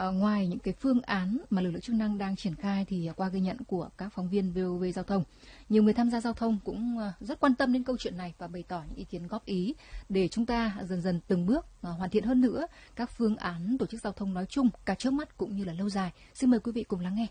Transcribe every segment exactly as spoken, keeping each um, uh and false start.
À, ngoài những cái phương án mà lực lượng chức năng đang triển khai thì qua ghi nhận của các phóng viên vê o vê Giao thông, nhiều người tham gia giao thông cũng rất quan tâm đến câu chuyện này và bày tỏ những ý kiến góp ý để chúng ta dần dần từng bước hoàn thiện hơn nữa các phương án tổ chức giao thông nói chung, cả trước mắt cũng như là lâu dài. Xin mời quý vị cùng lắng nghe.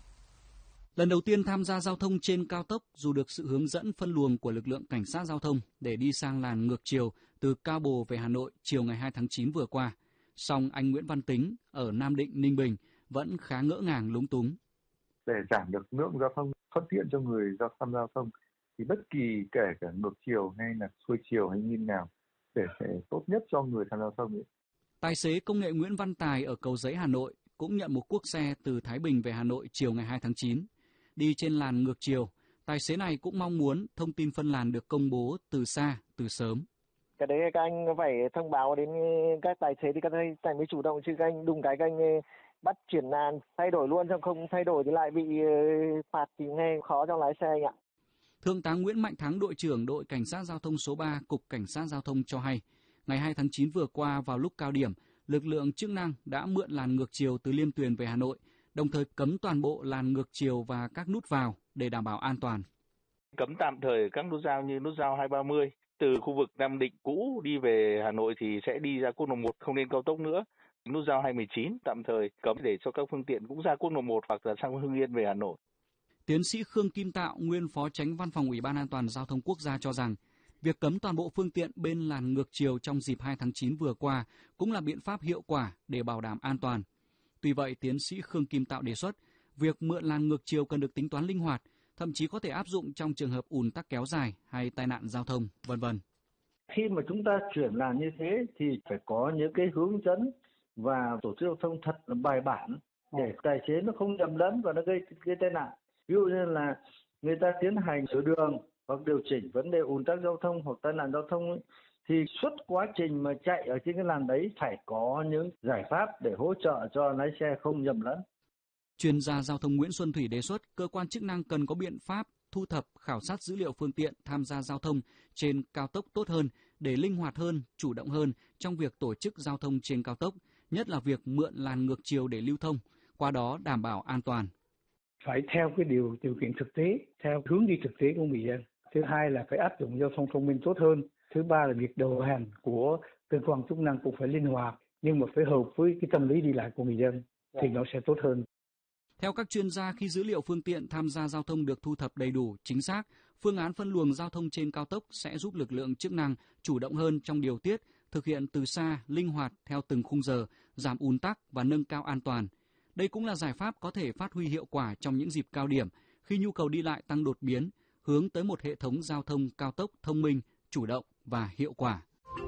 Lần đầu tiên tham gia giao thông trên cao tốc, dù được sự hướng dẫn phân luồng của lực lượng cảnh sát giao thông để đi sang làn ngược chiều từ Cao Bồ về Hà Nội chiều ngày hai tháng chín vừa qua, song anh Nguyễn Văn Tính ở Nam Định, Ninh Bình vẫn khá ngỡ ngàng lúng túng. Để giảm được lượng giao thông thuận tiện cho người giao tham giao thông thì bất kỳ kể cả ngược chiều hay là xuôi chiều hay như nào để sẽ tốt nhất cho người tham gia giao thông ấy. Tài xế công nghệ Nguyễn Văn Tài ở Cầu Giấy, Hà Nội cũng nhận một cuốc xe từ Thái Bình về Hà Nội chiều ngày hai tháng chín. Đi trên làn ngược chiều, tài xế này cũng mong muốn thông tin phân làn được công bố từ xa, từ sớm. Cái đấy các anh phải thông báo đến các tài xế thì các anh mới chủ động, chứ các anh đùng cái các anh bắt chuyển làn thay đổi luôn, không không thay đổi thì lại bị phạt thì nghe khó cho lái xe anh ạ. Thượng tá Nguyễn Mạnh Thắng, đội trưởng đội cảnh sát giao thông số ba, Cục Cảnh sát Giao thông cho hay, ngày hai tháng chín vừa qua vào lúc cao điểm, lực lượng chức năng đã mượn làn ngược chiều từ Liêm Tuyền về Hà Nội, đồng thời cấm toàn bộ làn ngược chiều và các nút vào để đảm bảo an toàn. Cấm tạm thời các nút giao như nút giao hai ba mươi từ khu vực Nam Định cũ đi về Hà Nội thì sẽ đi ra quốc lộ một, không lên cao tốc nữa. Nút giao hai một chín tạm thời cấm để cho các phương tiện cũng ra quốc lộ một hoặc là sang Hưng Yên về Hà Nội. Tiến sĩ Khương Kim Tạo, nguyên Phó Chánh Văn phòng Ủy ban An toàn Giao thông Quốc gia cho rằng, việc cấm toàn bộ phương tiện bên làn ngược chiều trong dịp hai tháng chín vừa qua cũng là biện pháp hiệu quả để bảo đảm an toàn. Tuy vậy, tiến sĩ Khương Kim Tạo đề xuất, việc mượn làn ngược chiều cần được tính toán linh hoạt, thậm chí có thể áp dụng trong trường hợp ùn tắc kéo dài hay tai nạn giao thông, vân vân. Khi mà chúng ta chuyển làn như thế thì phải có những cái hướng dẫn và tổ chức giao thông thật là bài bản để tài xế nó không nhầm lẫn và nó gây gây tai nạn. Ví dụ như là người ta tiến hành sửa đường hoặc điều chỉnh vấn đề ùn tắc giao thông hoặc tai nạn giao thông ấy, thì suốt quá trình mà chạy ở trên cái làn đấy phải có những giải pháp để hỗ trợ cho lái xe không nhầm lẫn. Chuyên gia giao thông Nguyễn Xuân Thủy đề xuất cơ quan chức năng cần có biện pháp thu thập, khảo sát dữ liệu phương tiện tham gia giao thông trên cao tốc tốt hơn để linh hoạt hơn, chủ động hơn trong việc tổ chức giao thông trên cao tốc, nhất là việc mượn làn ngược chiều để lưu thông, qua đó đảm bảo an toàn. Phải theo cái điều điều kiện thực tế, theo hướng đi thực tế của người dân. Thứ hai là phải áp dụng giao thông thông minh tốt hơn. Thứ ba là việc điều hành của cơ quan chức năng cũng phải linh hoạt, nhưng mà phải hợp với cái tâm lý đi lại của người dân thì nó sẽ tốt hơn. Theo các chuyên gia, khi dữ liệu phương tiện tham gia giao thông được thu thập đầy đủ, chính xác, phương án phân luồng giao thông trên cao tốc sẽ giúp lực lượng chức năng chủ động hơn trong điều tiết, thực hiện từ xa, linh hoạt theo từng khung giờ, giảm ùn tắc và nâng cao an toàn. Đây cũng là giải pháp có thể phát huy hiệu quả trong những dịp cao điểm, khi nhu cầu đi lại tăng đột biến, hướng tới một hệ thống giao thông cao tốc thông minh, chủ động và hiệu quả.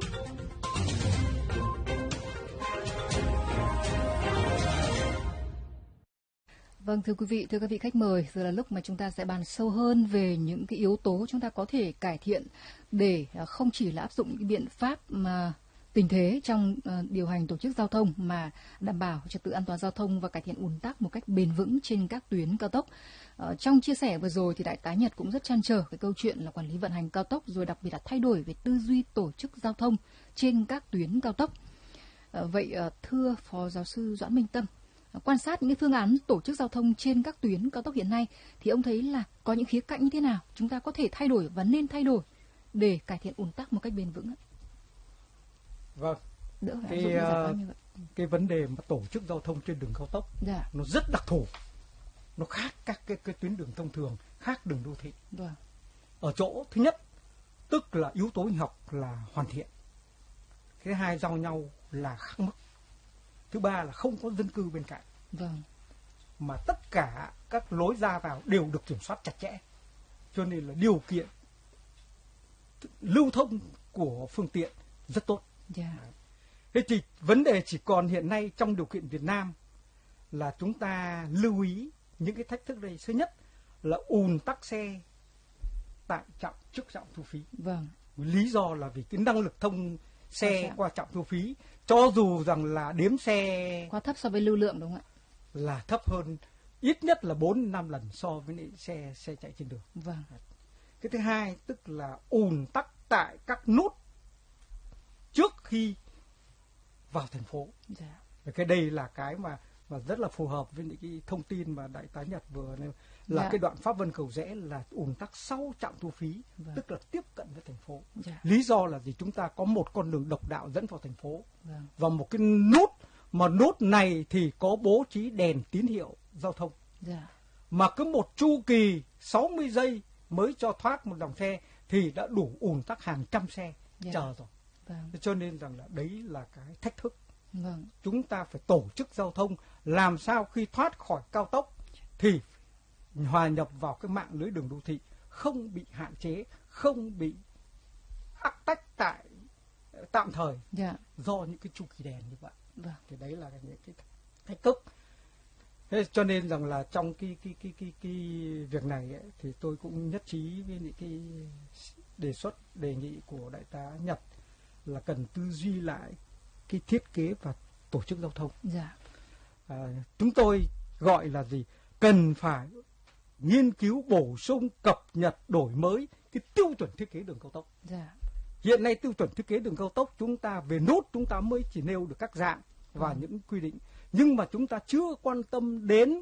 Vâng, thưa quý vị, thưa các vị khách mời, giờ là lúc mà chúng ta sẽ bàn sâu hơn về những cái yếu tố chúng ta có thể cải thiện để không chỉ là áp dụng những cái biện pháp mà tình thế trong uh, điều hành tổ chức giao thông mà đảm bảo trật tự an toàn giao thông và cải thiện ùn tắc một cách bền vững trên các tuyến cao tốc. Uh, trong chia sẻ vừa rồi thì Đại tá Nhật cũng rất trăn trở cái câu chuyện là quản lý vận hành cao tốc, rồi đặc biệt là thay đổi về tư duy tổ chức giao thông trên các tuyến cao tốc. Uh, vậy uh, thưa Phó Giáo sư Doãn Minh Tâm, uh, quan sát những cái phương án tổ chức giao thông trên các tuyến cao tốc hiện nay thì ông thấy là có những khía cạnh như thế nào chúng ta có thể thay đổi và nên thay đổi để cải thiện ùn tắc một cách bền vững? Vâng, cái, uh, cái vấn đề mà tổ chức giao thông trên đường cao tốc dạ. nó rất đặc thù, nó khác các cái, cái tuyến đường thông thường, khác đường đô thị. Dạ. Ở chỗ thứ nhất, tức là yếu tố hình học là hoàn thiện. Thứ hai, giao nhau là khác mức. Thứ ba là không có dân cư bên cạnh. Vâng. Mà tất cả các lối ra vào đều được kiểm soát chặt chẽ. Cho nên là điều kiện lưu thông của phương tiện rất tốt. Yeah. Thế thì vấn đề chỉ còn hiện nay trong điều kiện Việt Nam là chúng ta lưu ý những cái thách thức đây. Thứ nhất là ùn tắc xe tại trạm trước trạm thu phí. Vâng. Lý do là vì cái năng lực thông xe qua trạm thu phí, cho dù rằng là đếm xe quá thấp so với lưu lượng, đúng không ạ? Là thấp hơn ít nhất là bốn năm lần so với xe xe chạy trên đường. Vâng. Cái thứ hai tức là ùn tắc tại các nút trước khi vào thành phố. Dạ. Cái đây là cái mà và rất là phù hợp với những cái thông tin mà đại tá Nhật vừa nêu là dạ. cái đoạn Pháp Vân Cầu Giẽ là ùn tắc sau trạm thu phí, vâng. tức là tiếp cận với thành phố. Dạ. Lý do là gì? Chúng ta có một con đường độc đạo dẫn vào thành phố, vâng. và một cái nút mà nút này thì có bố trí đèn tín hiệu giao thông. Dạ. Mà cứ một chu kỳ sáu mươi giây mới cho thoát một dòng xe thì đã đủ ùn tắc hàng trăm xe dạ. chờ rồi. Vâng. Cho nên rằng là đấy là cái thách thức. Vâng. Chúng ta phải tổ chức giao thông làm sao khi thoát khỏi cao tốc thì hòa nhập vào cái mạng lưới đường đô thị, không bị hạn chế, không bị ắc tách tại tạm thời dạ. do những cái chu kỳ đèn như vậy. Vâng. Thì đấy là những cái thách thức. Thế cho nên rằng là trong cái cái cái cái cái việc này ấy, thì tôi cũng nhất trí với những cái đề xuất đề nghị của đại tá Nhật là cần tư duy lại cái thiết kế và tổ chức giao thông. Dạ. À, chúng tôi gọi là gì? Cần phải nghiên cứu bổ sung, cập nhật, đổi mới cái tiêu chuẩn thiết kế đường cao tốc. Dạ. Hiện nay tiêu chuẩn thiết kế đường cao tốc chúng ta về nút chúng ta mới chỉ nêu được các dạng và ừ. những quy định, nhưng mà chúng ta chưa quan tâm đến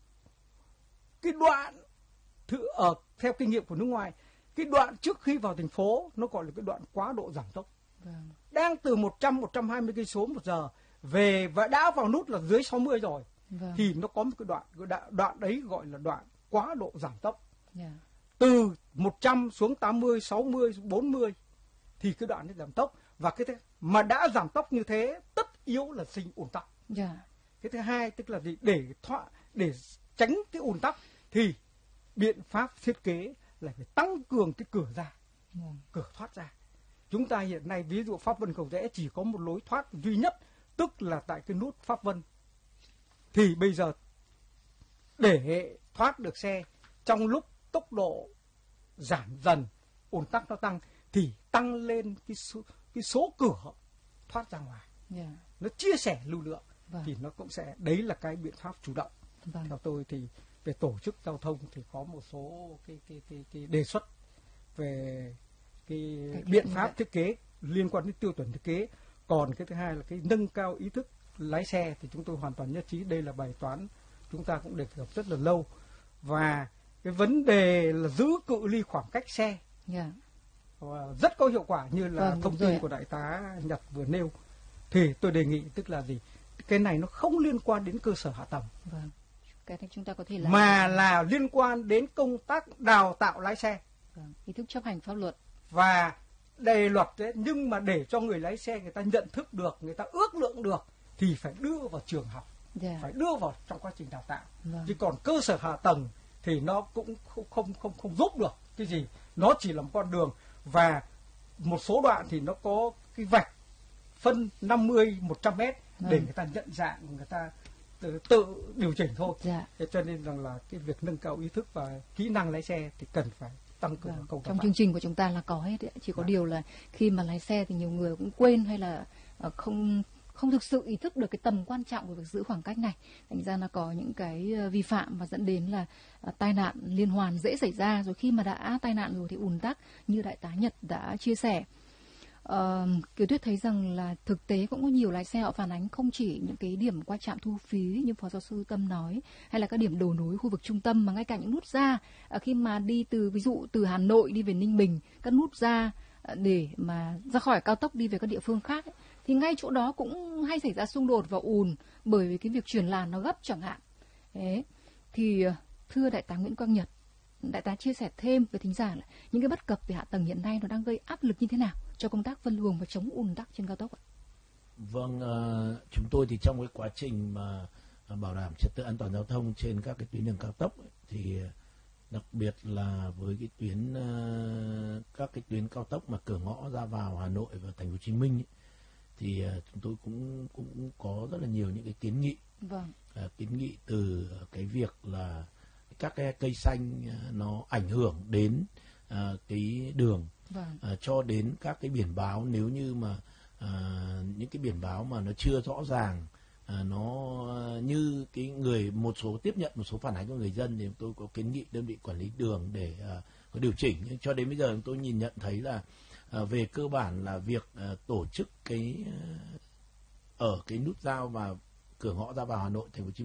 cái đoạn thử ở theo kinh nghiệm của nước ngoài, cái đoạn trước khi vào thành phố nó gọi là cái đoạn quá độ giảm tốc. Vâng. Đang từ một trăm một trăm hai mươi cây số một giờ về và đã vào nút là dưới sáu mươi rồi. Vâng. Thì nó có một cái đoạn, đoạn đoạn đấy gọi là đoạn quá độ giảm tốc. Yeah. Từ một trăm xuống tám mươi, sáu mươi, bốn mươi thì cái đoạn ấy giảm tốc, và cái thế mà đã giảm tốc như thế tất yếu là sinh ùn tắc. Yeah. Cái thứ hai tức là gì? Để thoát để tránh cái ùn tắc thì biện pháp thiết kế là phải tăng cường cái cửa ra, yeah. cửa thoát ra. Chúng ta hiện nay ví dụ Pháp Vân Cầu Giẽ chỉ có một lối thoát duy nhất, tức là tại cái nút Pháp Vân. Thì bây giờ để thoát được xe trong lúc tốc độ giảm dần, ùn tắc nó tăng thì tăng lên cái số, cái số cửa thoát ra ngoài. Yeah. Nó chia sẻ lưu lượng. Vâng. Thì nó cũng sẽ, đấy là cái biện pháp chủ động. Vâng. Theo tôi thì về tổ chức giao thông thì có một số cái cái cái, cái đề xuất về cái Cách biện pháp thiết kế liên quan đến tiêu chuẩn thiết kế. Còn cái thứ hai là cái nâng cao ý thức lái xe thì chúng tôi hoàn toàn nhất trí, đây là bài toán chúng ta cũng đề cập rất là lâu. Và cái vấn đề là giữ cự ly khoảng cách xe, yeah. rất có hiệu quả như là vâng, thông tin rồi. Của đại tá Nhật vừa nêu. Thì tôi đề nghị tức là gì? Cái này nó không liên quan đến cơ sở hạ tầng, vâng. cái này chúng ta có thể làm mà là liên quan đến công tác đào tạo lái xe, vâng. ý thức chấp hành pháp luật. Và đề luật đấy, nhưng mà để cho người lái xe người ta nhận thức được, người ta ước lượng được thì phải đưa vào trường học, yeah. phải đưa vào trong quá trình đào tạo. Vâng. Chứ còn cơ sở hạ tầng thì nó cũng không không không không giúp được cái gì, nó chỉ là một con đường, và một số đoạn thì nó có cái vạch phân năm mươi, một trăm mét vâng. để người ta nhận dạng, người ta tự, tự điều chỉnh thôi. Yeah. Thế cho nên rằng là cái việc nâng cao ý thức và kỹ năng lái xe thì cần phải tăng cường vâng. công tác. Trong chương trình của chúng ta là có hết đấy. Chỉ có vâng. điều là khi mà lái xe thì nhiều người cũng quên hay là không không thực sự ý thức được cái tầm quan trọng của việc giữ khoảng cách này. Thành ra là có những cái vi phạm và dẫn đến là uh, tai nạn liên hoàn dễ xảy ra. Rồi khi mà đã tai nạn rồi thì ùn tắc như đại tá Nhật đã chia sẻ. Uh, Kiều Tuyết thấy rằng là thực tế cũng có nhiều lái xe họ phản ánh không chỉ những cái điểm qua trạm thu phí như phó giáo sư Tâm nói, hay là các điểm đầu nối khu vực trung tâm, mà ngay cả những nút ra uh, khi mà đi từ ví dụ từ Hà Nội đi về Ninh Bình, các nút ra uh, để mà ra khỏi cao tốc đi về các địa phương khác ấy, thì ngay chỗ đó cũng hay xảy ra xung đột và ùn bởi vì cái việc chuyển làn nó gấp chẳng hạn. Thế thì thưa đại tá Nguyễn Quang Nhật, đại tá chia sẻ thêm với thính giả là những cái bất cập về hạ tầng hiện nay nó đang gây áp lực như thế nào cho công tác phân luồng và chống ùn tắc trên cao tốc ạ? Vâng, uh, chúng tôi thì trong cái quá trình mà uh, bảo đảm trật tự an toàn giao thông trên các cái tuyến đường cao tốc ấy, thì uh, đặc biệt là với cái tuyến uh, các cái tuyến cao tốc mà cửa ngõ ra vào Hà Nội và Thành phố Hồ Chí Minh ấy, thì uh, chúng tôi cũng cũng có rất là nhiều những cái kiến nghị. Vâng. Uh, kiến nghị từ cái việc là các cái cây xanh uh, nó ảnh hưởng đến uh, cái đường. Vâng. Uh, cho đến các cái biển báo, nếu như mà uh, những cái biển báo mà nó chưa rõ ràng, uh, nó uh, như cái người một số tiếp nhận một số phản ánh của người dân, thì tôi có kiến nghị đơn vị quản lý đường để uh, có điều chỉnh. Nhưng cho đến bây giờ tôi nhìn nhận thấy là uh, về cơ bản là việc uh, tổ chức cái uh, ở cái nút giao và cửa ngõ ra vào Hà Nội, Thành phố Hồ Chí Minh